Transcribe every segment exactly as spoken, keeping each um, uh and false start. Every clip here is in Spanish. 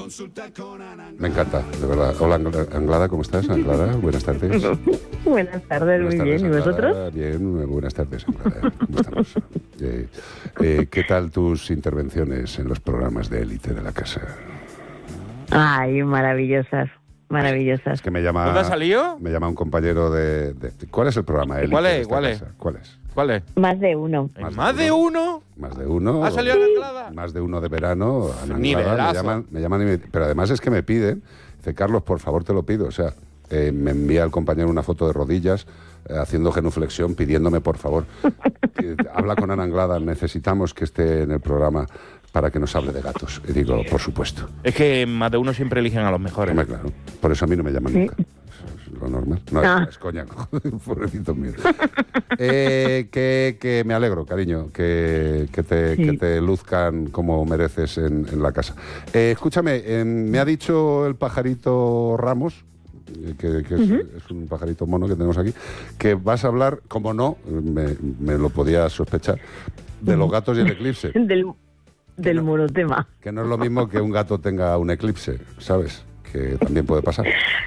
Me encanta, de verdad. Hola, Anglada, ¿cómo estás? Anglada, buenas tardes. Buenas tardes, muy bien. ¿Y vosotros? Bien, buenas tardes, Anglada. ¿Cómo estamos? Eh, eh, ¿Qué tal tus intervenciones en los programas de élite de la casa? Ay, maravillosas, maravillosas. Es que me llama... ¿Dónde ha salido? Me llama un compañero de... de ¿Cuál es el programa élite? ¿Cuál es? de esta ¿Cuál es? casa? ¿Cuál es? ¿Cuál es? Más de uno. ¿Más, ¿Más de uno? Más de uno. ¿Ha salido la Anglada? Más de uno de verano. Ana Anglada, Nivelazo. me llaman, me llaman y me, pero además es que me piden, dice, Carlos, por favor te lo pido, o sea, eh, me envía el compañero una foto de rodillas, eh, haciendo genuflexión, pidiéndome por favor, que, habla con Ana Anglada, necesitamos que esté en el programa para que nos hable de gatos. Y digo, por supuesto. Es que más de uno siempre eligen a los mejores. Hombre, claro, por eso a mí no me llaman ¿Sí? nunca. Eso es lo normal. No, Ah. es, es coña, pobrecito mío. Eh, que, que me alegro, cariño, que, que, te, Sí. que te luzcan como mereces en, en la casa. Eh, escúchame, eh, me ha dicho el pajarito Ramos, eh, que, que es, uh-huh. es un pajarito mono que tenemos aquí, que vas a hablar, como no, me, me lo podía sospechar, de los gatos y el eclipse. Del, del no, monotema. Que no es lo mismo que un gato tenga un eclipse, ¿sabes? Que también puede pasar.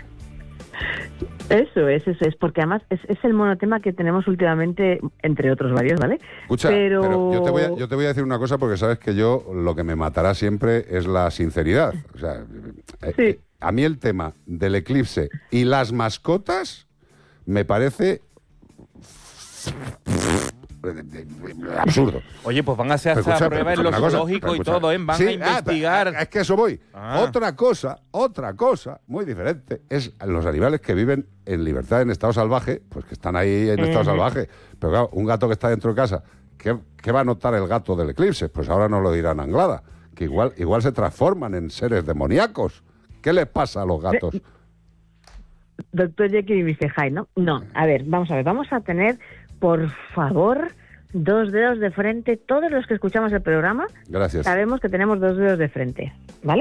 Eso es, eso es, porque además es, es el monotema que tenemos últimamente, entre otros varios, ¿vale? Escucha, pero, pero yo, te voy a, yo te voy a decir una cosa, porque sabes que yo lo que me matará siempre es la sinceridad. O sea, eh, sí. a mí el tema del eclipse y las mascotas me parece absurdo. Oye, pues van a hacer hasta pruebas en los zoológicos y todo, ¿eh? Van sí, a investigar. Ah, es que eso voy. Ah. Otra cosa, otra cosa muy diferente es los animales que viven en libertad en estado salvaje, pues que están ahí en estado Eh. salvaje. Pero claro, un gato que está dentro de casa, ¿qué, qué va a notar el gato del eclipse? Pues ahora nos lo dirán Anglada, que igual, igual se transforman en seres demoníacos. ¿Qué les pasa a los gatos? Doctor Jekyll y mister Hyde, ¿no? No, a ver, vamos a ver, vamos a tener, por favor, dos dedos de frente. Todos los que escuchamos el programa Gracias. sabemos que tenemos dos dedos de frente, ¿vale?